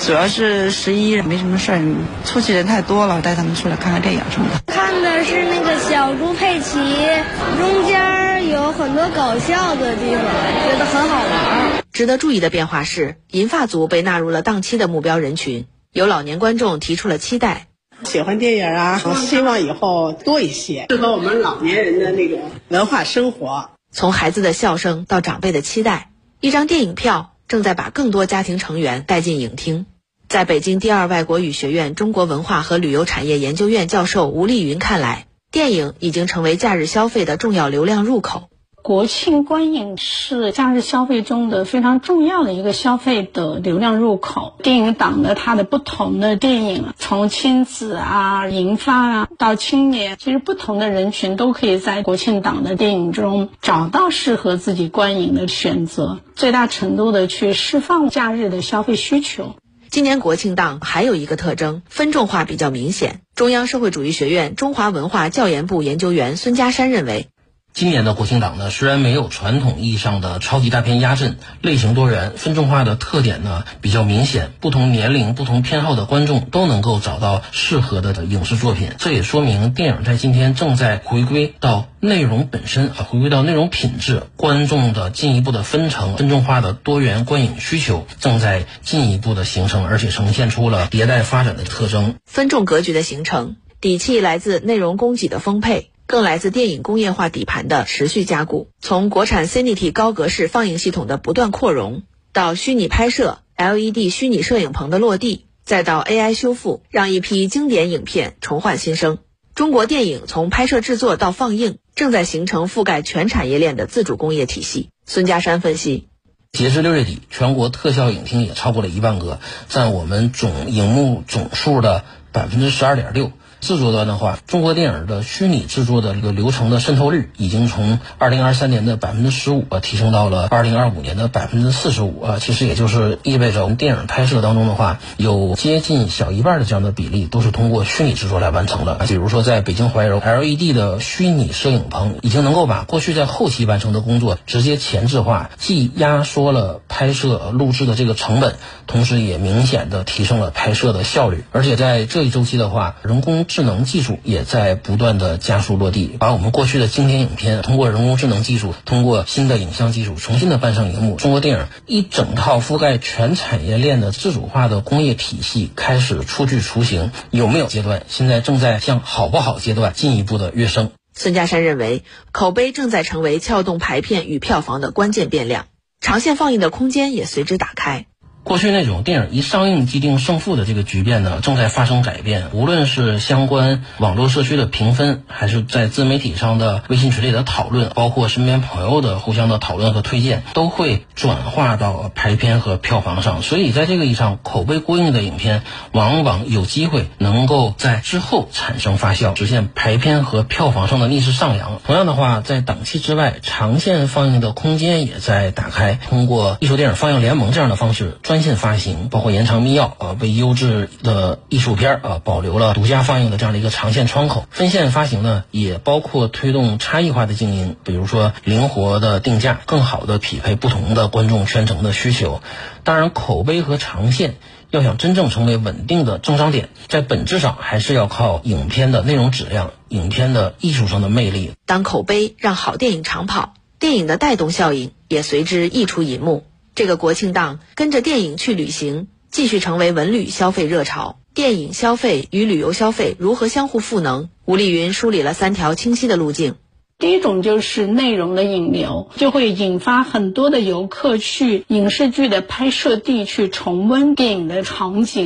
主要是11没什么事儿，出去人太多了，带他们出来看看电影什么的。 看的是那个小猪佩奇，中间有很多搞笑的地方，觉得很好玩。 值得注意的变化是，银发族被纳入了档期的目标人群，有老年观众提出了期待。 喜欢电影啊，希望以后多一些，适合我们老年人的那种文化生活。 从孩子的笑声到长辈的期待，一张电影票正在把更多家庭成员带进影厅。在北京第二外国语学院中国文化和旅游产业研究院教授吴丽云看来，电影已经成为假日消费的重要流量入口。 国庆观影是假日消费中的非常重要的一个消费的流量入口。电影档的它的不同的电影，从亲子啊、银发啊到青年，其实不同的人群都可以在国庆档的电影中找到适合自己观影的选择，最大程度的去释放假日的消费需求。 今年国庆档还有一个特征，分众化比较明显。中央社会主义学院中华文化教研部研究员孙家山认为， 今年的国庆档呢，虽然没有传统意义上的超级大片压阵，类型多元，分众化的特点呢比较明显，不同年龄、不同偏好的观众都能够找到适合的影视作品。这也说明电影在今天正在回归到内容本身回归到内容品质，观众的进一步的分层、分众化的多元观影需求正在进一步的形成，而且呈现出了迭代发展的特征。 分众格局的形成，底气来自内容供给的丰沛，更来自电影工业化底盘的持续加固。从国产 Cinity 高格式放映系统的不断扩容，到虚拟拍摄、LED 虚拟摄影棚的落地，再到 AI 修复，让一批经典影片重焕新生。中国电影从拍摄制作到放映，正在形成覆盖全产业链的自主工业体系。孙家山分析， 截至6月底，全国特效影厅也超过了1万个，占我们总荧幕总数的 12.6%。制作端的话，中国电影的虚拟制作的这个流程的渗透率已经从2023年的 15% 提升到了2025年的 45%。其实也就是意味着我们电影拍摄当中的话，有接近小一半的这样的比例都是通过虚拟制作来完成的。比如说在北京怀柔 LED 的虚拟摄影棚已经能够把过去在后期完成的工作直接前置化，既压缩了拍摄录制的这个成本，同时也明显的提升了拍摄的效率。而且在这一周期的话，人工智能技术也在不断的加速落地，把我们过去的经典影片通过人工智能技术，通过新的影像技术重新的搬上荧幕。中国电影一整套覆盖全产业链的自主化的工业体系开始初具雏形，有没有阶段？现在正在向好不好阶段进一步的跃升。 孙家山认为，口碑正在成为撬动排片与票房的关键变量，长线放映的空间也随之打开。 过去那种电影一上映即定胜负的这个局面呢，正在发生改变。无论是相关网络社区的评分，还是在自媒体上的微信群里的讨论，包括身边朋友的互相的讨论和推荐，都会转化到排片和票房上。所以在这个意义上，口碑过硬的影片往往有机会能够在之后产生发酵，实现排片和票房上的逆势上扬。同样的话，在档期之外，长线放映的空间也在打开。通过艺术电影放映联盟这样的方式，专线发行，包括延长密钥为优质的艺术片保留了独家放映的这样的一个长线窗口。分线发行呢，也包括推动差异化的经营，比如说灵活的定价，更好的匹配不同的观众圈层的需求。当然，口碑和长线要想真正成为稳定的增长点，在本质上还是要靠影片的内容质量、影片的艺术上的魅力。 当口碑让好电影长跑，电影的带动效应也随之溢出银幕。这个国庆档跟着电影去旅行，继续成为文旅消费热潮。电影消费与旅游消费如何相互赋能？吴丽云梳理了3条清晰的路径。 第一种就是内容的引流，就会引发很多的游客去影视剧的拍摄地去重温电影的场景。